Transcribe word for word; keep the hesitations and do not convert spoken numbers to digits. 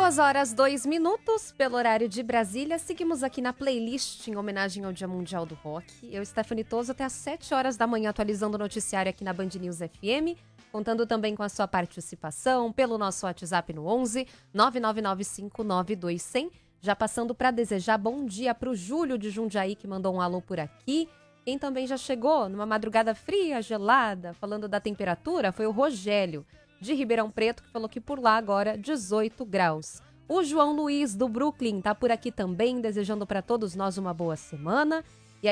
Duas horas, dois minutos, pelo horário de Brasília. Seguimos aqui na playlist em homenagem ao Dia Mundial do Rock. Eu, Stephanie Toso, até às sete horas da manhã, atualizando o noticiário aqui na Band News F M. Contando também com a sua participação pelo nosso WhatsApp no onze nove nove nove cinco nove dois zero zero. Já passando para desejar bom dia para o Júlio de Jundiaí, que mandou um alô por aqui. Quem também já chegou numa madrugada fria, gelada, falando da temperatura, foi o Rogério, de Ribeirão Preto, que falou que por lá agora dezoito graus. O João Luiz, do Brooklyn, tá por aqui também, desejando para todos nós uma boa semana.